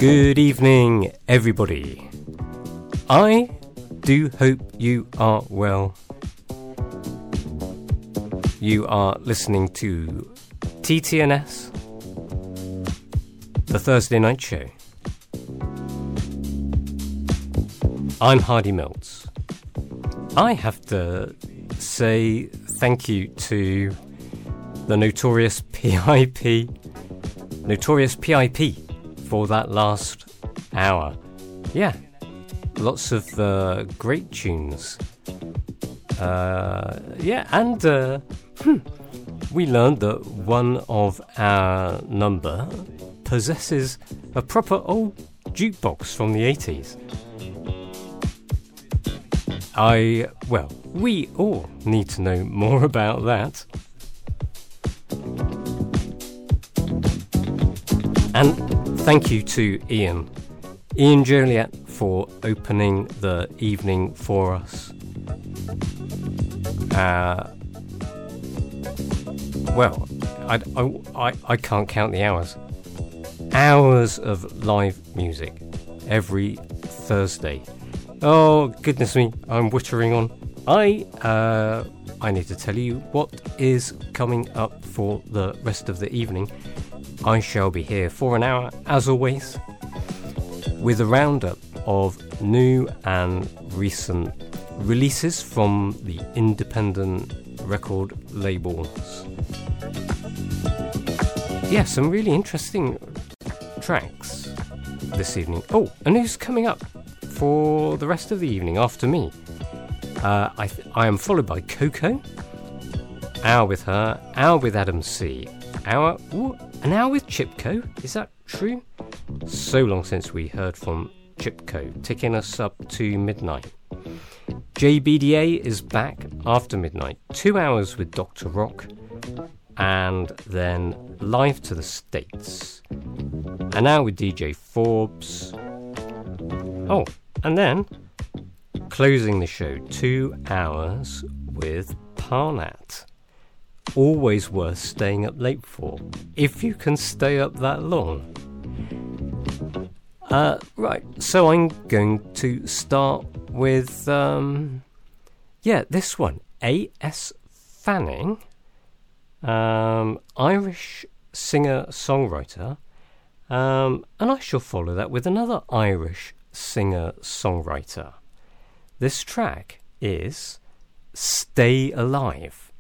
Good evening, everybody. I do hope you are well. You are listening to TTNS, the Thursday Night Show. I'm Hardy Meltz. I have to say thank you to the Notorious PIP for that last hour. Yeah, lots of great tunes. And we learned that one of our number possesses a proper old jukebox from the 80s. We all need to know more about that. And thank you to Ian Joliet, for opening the evening for us. I can't count the hours. Hours of live music every Thursday. Oh, goodness me, I'm wittering on. I need to tell you what is coming up for the rest of the evening. I shall be here for an hour, as always, with a roundup of new and recent releases from the independent record labels. Yeah, some really interesting tracks this evening. Oh, and who's coming up for the rest of the evening after me? I am followed by Coco, Hour with her, Hour with Adam C, an hour with Chipko. Is that true? So long since we heard from Chipko, taking us up to midnight. JBDA is back after midnight. 2 hours with Dr. Rock, and then live to the States. An hour with DJ Forbes. Oh, and then closing the show, 2 hours with Parnat. Always worth staying up late for, if you can stay up that long. Right, so I'm going to start with, this one. A.S. Fanning, Irish singer-songwriter, and I shall follow that with another Irish singer-songwriter. This track is Stay Alive.